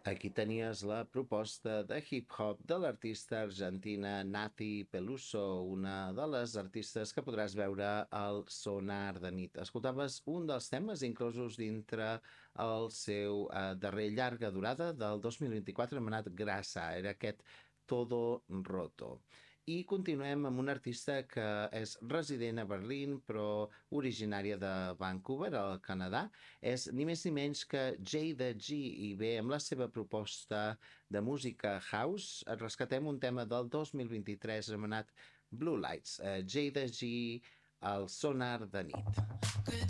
Aquí tenies la proposta de hip-hop de l'artista argentina Nati Peluso, una de les artistes que podràs veure al Sonar de nit. Escoltaves un dels temes inclosos dintre el seu darrer llarga durada del 2024 anomenat Grasa, era aquest Todo Roto. I continuem amb una artista que és resident a Berlín, però originària de Vancouver, al Canadà. És ni més ni menys que Jada G, i bé, amb la seva proposta de música house, et rescatem un tema del 2023 anomenat Blue Lights. Jada G, al Sonar de nit.